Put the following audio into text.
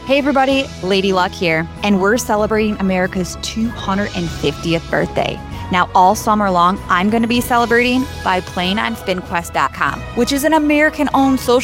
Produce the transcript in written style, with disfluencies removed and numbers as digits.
Hey everybody, Lady Luck here, and we're celebrating America's 250th birthday. Now, all summer long, I'm going to be celebrating by playing on SpinQuest.com, which is an American-owned social